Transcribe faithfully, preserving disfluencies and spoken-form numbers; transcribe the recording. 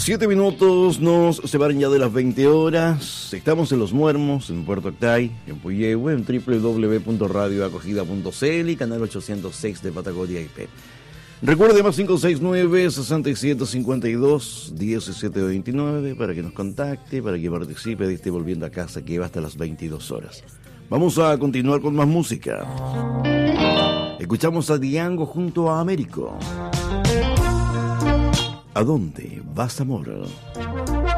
Siete minutos nos separan ya de las veinte horas. Estamos en Los Muermos, en Puerto Octay, en Puyehue, en doble u doble u doble u punto radio acogida punto c l y canal ochocientos seis de Patagonia I P. Recuerde más cinco seis nueve, seis siete cinco dos, uno siete dos nueve para que nos contacte, para que participe de este Volviendo a Casa que va hasta las veintidós horas. Vamos a continuar con más música. Escuchamos a Diango junto a Américo. ¿A dónde vas, amor?